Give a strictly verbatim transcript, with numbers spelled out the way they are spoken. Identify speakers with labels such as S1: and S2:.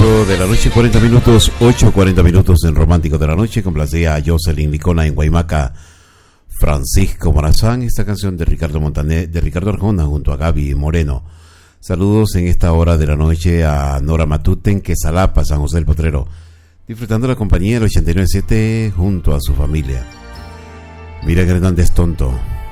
S1: ocho de la noche, cuarenta minutos, ocho cuarenta minutos en Romántico de la Noche. Complacía a Jocelyn Licona en Guaymaca, Francisco Morazán, esta canción de Ricardo Montaner, de Ricardo Arjona junto a Gaby Moreno. Saludos en esta hora de la noche a Nora Matute en Quesalapa, San José del Potrero, disfrutando la compañía del ochenta y nueve punto siete junto a su familia. Mira que Hernández Tonto.